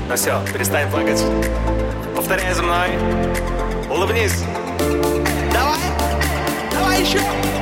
Ну все, перестань плакать. Повторяй за мной. Улыбнись. Давай, давай еще.